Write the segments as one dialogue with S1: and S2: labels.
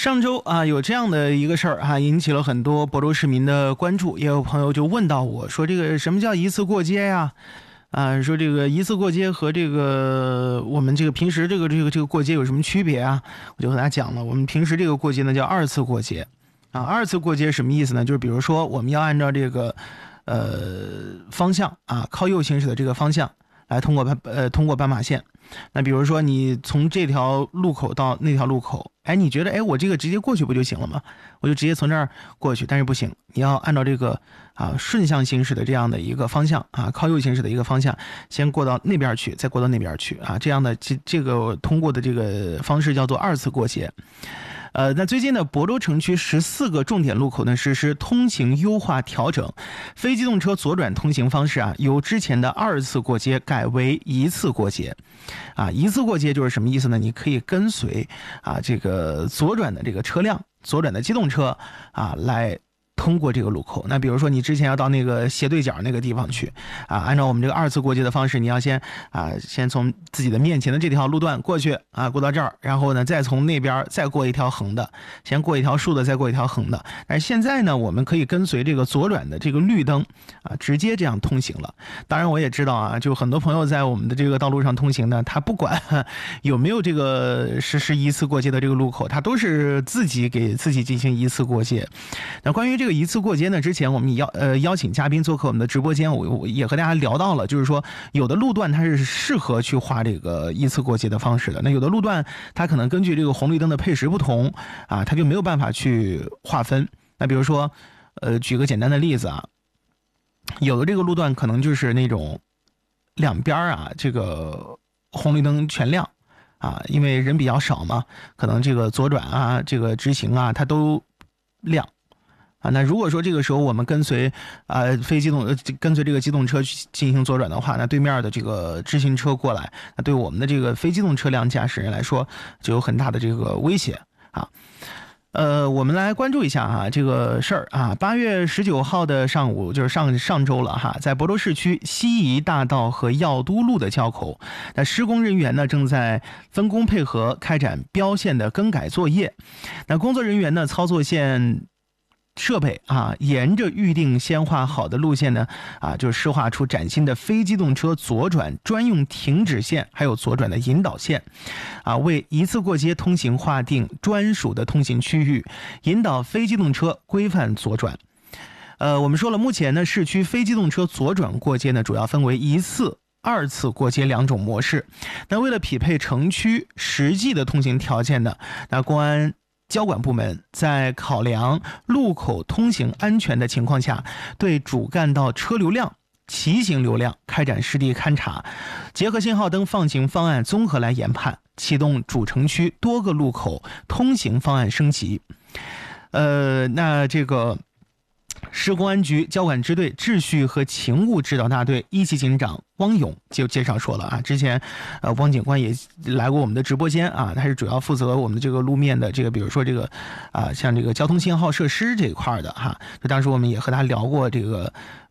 S1: 上周啊，有这样的一个事儿啊，引起了很多亳州市民的关注。也有朋友就问到我说：“这个什么叫一次过街呀？说这个一次过街和这个我们这个平时这个过街有什么区别啊？”我就和大家讲了，我们平时这个过街呢叫二次过街啊。二次过街什么意思呢？就是比如说我们要按照这个方向啊，靠右行驶的这个方向来通过斑马线。那比如说你从这条路口到那条路口，你觉得我这个直接过去不就行了吗？我就直接从这儿过去，但是不行，你要按照这个顺向行驶的这样的一个方向啊，靠右行驶的一个方向，先过到那边去，再过到那边去啊，这样的这个通过的这个方式叫做二次过街。那最近呢，亳州城区14个重点路口呢实施通行优化调整，非机动车左转通行方式啊，由之前的二次过街改为一次过街。一次过街就是什么意思呢？你可以跟随这个左转的这个车辆，左转的机动车来通过这个路口。那比如说你之前要到那个斜对角那个地方去按照我们这个二次过街的方式，你要先从自己的面前的这条路段过去过到这儿，然后呢再从那边再过一条横的，先过一条竖的，再过一条横的。但是现在呢，我们可以跟随这个左转的这个绿灯直接这样通行了。当然我也知道就很多朋友在我们的这个道路上通行呢，他不管有没有这个实施一次过街的这个路口，他都是自己给自己进行一次过街。那关于这个一次过街呢，之前我们邀请嘉宾做客我们的直播间，我也和大家聊到了，就是说有的路段它是适合去画这个一次过街的方式的，那有的路段它可能根据这个红绿灯的配时不同它就没有办法去划分。那比如说举个简单的例子有的这个路段可能就是那种两边这个红绿灯全亮因为人比较少嘛，可能这个左转这个直行它都亮那如果说这个时候我们跟随跟随这个机动车去进行左转的话，那对面的这个直行车过来，那对我们的这个非机动车辆驾驶人来说就有很大的这个威胁我们来关注一下这个事儿8月19号的上午，就是上周了在亳州市区西宜大道和耀都路的交口，那施工人员呢正在分工配合开展标线的更改作业。那工作人员呢操作线设备沿着预定先画好的路线呢就施画出崭新的非机动车左转专用停止线，还有左转的引导线为一次过街通行划定专属的通行区域，引导非机动车规范左转。我们说了，目前呢市区非机动车左转过街呢主要分为一次二次过街两种模式。那为了匹配城区实际的通行条件呢，那公安交管部门在考量路口通行安全的情况下，对主干道车流量、骑行流量开展实地勘查，结合信号灯放行方案综合来研判，启动主城区多个路口通行方案升级。那这个市公安局交管支队秩序和勤务指导大队一级警长汪勇就介绍说了之前汪警官也来过我们的直播间他是主要负责我们这个路面的这个比如说这个像这个交通信号设施这一块的就当时我们也和他聊过这个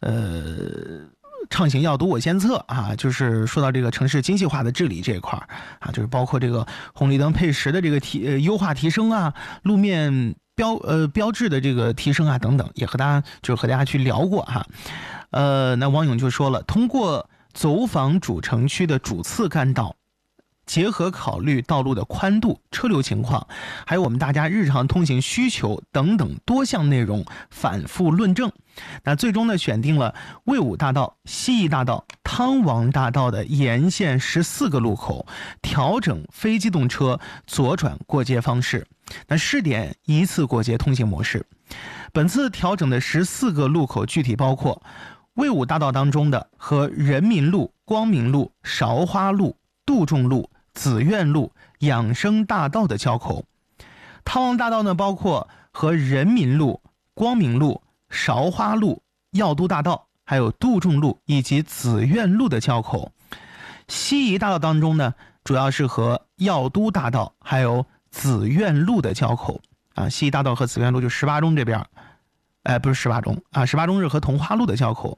S1: 畅行要督我先策就是说到这个城市精细化的治理这一块就是包括这个红绿灯配时的这个优化提升路面标志的这个提升等等，也和大家去聊过那汪勇就说了，通过走访主城区的主次干道，结合考虑道路的宽度、车流情况，还有我们大家日常通行需求等等多项内容反复论证，那最终呢选定了魏武大道、西宜大道、汤王大道的沿线14个路口，调整非机动车左转过街方式，那试点一次过街通行模式。本次调整的14个路口具体包括魏武大道当中的和人民路、光明路、韶花路、杜仲路、紫苑路、养生大道的交口。汤王大道呢包括和人民路、光明路、韶花路、耀都大道还有杜仲路以及紫苑路的交口。西宜大道当中呢主要是和耀都大道还有紫苑路的交口西宜大道和紫苑路就18中这边不是18中18中是和同花路的交口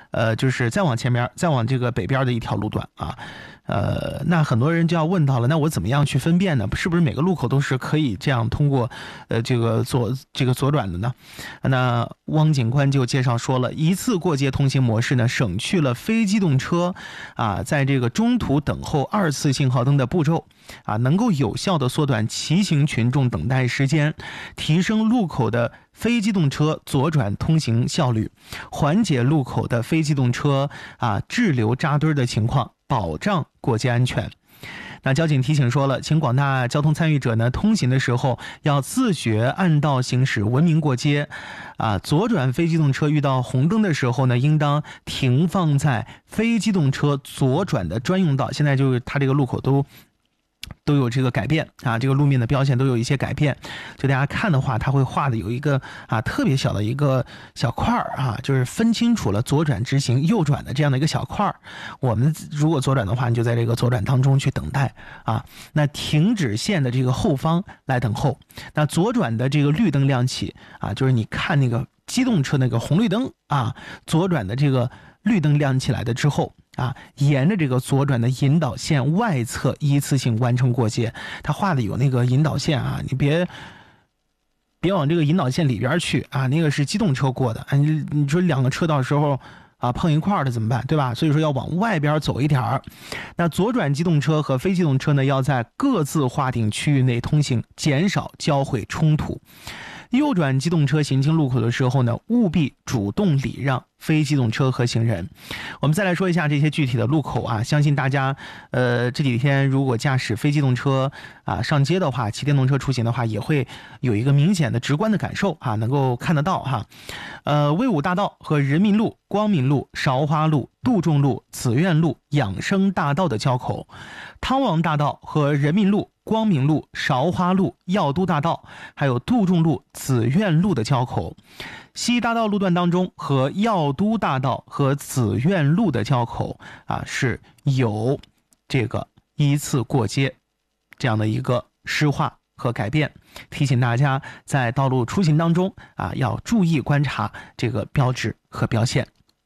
S1: 就是再往前面，再往这个北边的一条路段啊。那很多人就要问到了，那我怎么样去分辨呢？是不是每个路口都是可以这样通过这个左转的呢？那汪警官就介绍说了，一次过街通行模式呢，省去了非机动车在这个中途等候2次信号灯的步骤能够有效的缩短骑行群众等待时间，提升路口的非机动车左转通行效率，缓解路口的非机动车滞留扎堆的情况，保障过街安全。那交警提醒说了，请广大交通参与者呢，通行的时候要自觉按道行驶，文明过街。左转非机动车遇到红灯的时候呢，应当停放在非机动车左转的专用道。现在就是它这个路口都有这个改变这个路面的标线都有一些改变，就大家看的话，它会画的有一个特别小的一个小块就是分清楚了左转直行右转的这样的一个小块。我们如果左转的话，你就在这个左转当中去等待那停止线的这个后方来等候。那左转的这个绿灯亮起就是你看那个机动车那个红绿灯左转的这个绿灯亮起来的之后沿着这个左转的引导线外侧一次性完成过街。它画的有那个引导线你别往这个引导线里边去那个是机动车过的你说两个车道时候碰一块儿的怎么办，对吧？所以说要往外边走一点那左转机动车和非机动车呢，要在各自划定区域内通行，减少交汇冲突。右转机动车行经路口的时候呢，务必主动礼让非机动车和行人。我们再来说一下这些具体的路口相信大家这几天如果驾驶非机动车上街的话，骑电动车出行的话，也会有一个明显的直观的感受能够看得到魏武大道和人民路、光明路、韶华路、杜仲路、紫苑路、养生大道的交口，汤王大道和人民路、光明路、韶华路、药都大道，还有杜仲路、紫苑路的交口。西大道路段当中和药都大道和紫苑路的交口是有这个一次过街这样的一个施划和改变，提醒大家在道路出行当中要注意观察这个标志和标线。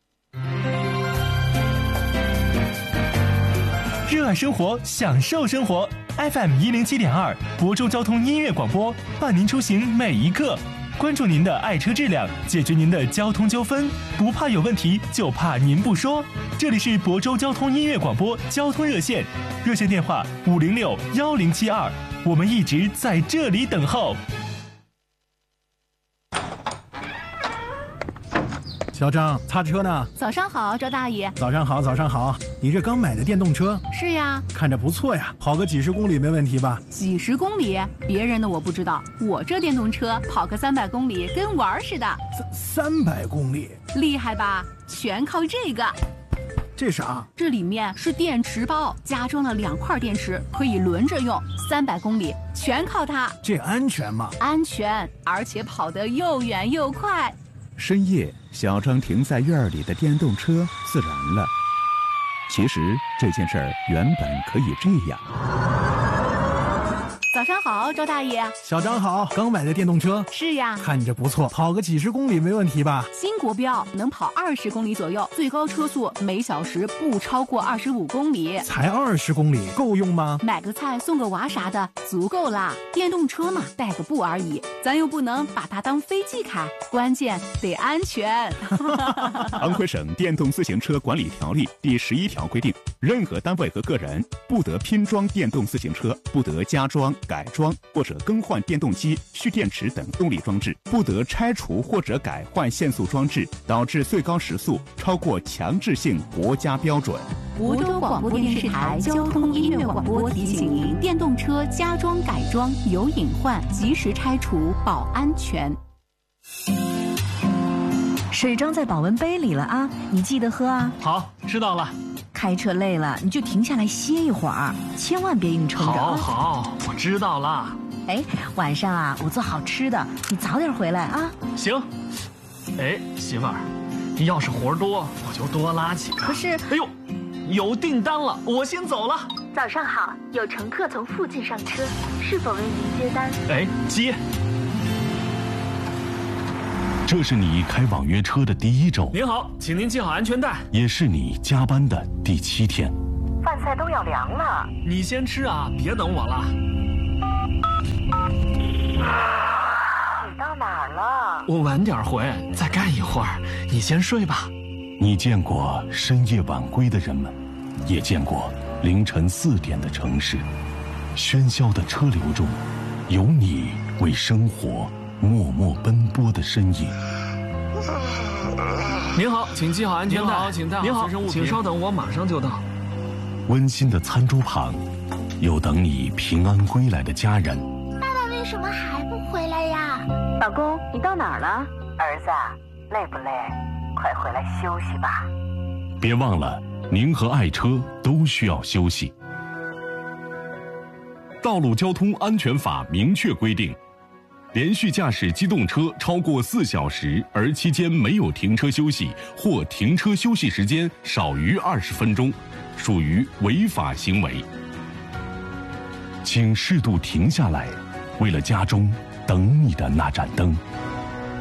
S2: 热爱生活，享受生活。FM 107.2，亳州交通音乐广播，伴您出行每一刻。关注您的爱车质量，解决您的交通纠纷，不怕有问题，就怕您不说。这里是亳州交通音乐广播交通热线，热线电话5061072，我们一直在这里等候。
S3: 小张，擦车呢？
S4: 早上好，周大爷。
S3: 早上好，早上好。你这刚买的电动车？
S4: 是呀。
S3: 看着不错呀，跑个几十公里没问题吧？
S4: 几十公里？别人的我不知道，我这电动车跑个300公里跟玩似的。
S3: 300公里？
S4: 厉害吧？全靠这个。
S3: 这啥？
S4: 这里面是电池包，加装了2块电池，可以轮着用，300公里全靠它。
S3: 这安全吗？
S4: 安全，而且跑得又远又快。
S5: 深夜，小张停在院里的电动车自燃了。其实这件事儿原本可以这样。
S4: 早上好，周大爷。
S3: 小张好，刚买的电动车？
S4: 是呀。
S3: 看着不错，跑个几十公里没问题吧？
S4: 新国标，能跑20公里左右，最高车速每小时不超过25公里。
S3: 才20公里，够用吗？
S4: 买个菜送个娃啥的，足够啦。电动车嘛，带个步而已，咱又不能把它当飞机开，关键得安全。
S5: 安徽省电动自行车管理条例第11条规定，任何单位和个人不得拼装电动自行车，不得加装、改装或者更换电动机、蓄电池等动力装置，不得拆除或者改换限速装置，导致最高时速超过强制性国家标准。
S4: 亳州广播电视台交通音乐广播提醒您：电动车加装改装有隐患，及时拆除保安全。
S6: 水装在保温杯里了啊，你记得喝啊。
S7: 好，知道了。
S6: 开车累了你就停下来歇一会儿，千万别硬撑着。
S7: 好，我知道了。
S6: 哎，晚上啊，我做好吃的，你早点回来啊。
S7: 行。哎，媳妇儿，你要是活多，我就多拉几个。
S6: 可是，
S7: 哎呦，有订单了，我先走了。
S8: 早上好，有乘客从附近上车，是否为您接单？
S7: 哎，接。
S9: 这是你开网约车的第1周。
S7: 您好，请您系好安全带。
S9: 也是你加班的第7天。
S10: 饭菜都要凉了，
S7: 你先吃啊，别等我了。
S10: 你到哪儿了？
S7: 我晚点回，再干一会儿。你先睡吧。
S9: 你见过深夜晚归的人们，也见过凌晨4点的城市。喧嚣的车流中，有你为生活默默奔波的身影。
S7: 您好，请系好安全带。请带好随身物品。请稍等，我马上就到。
S9: 温馨的餐桌旁，有等你平安归来的家人。
S8: 爸爸为什么还不回来呀？
S10: 老公，你到哪儿了？儿子，累不累？快回来休息吧。
S9: 别忘了，您和爱车都需要休息。道路交通安全法明确规定，连续驾驶机动车超过4小时，而期间没有停车休息，或停车休息时间少于20分钟，属于违法行为。请适度停下来，为了家中等你的那盏灯。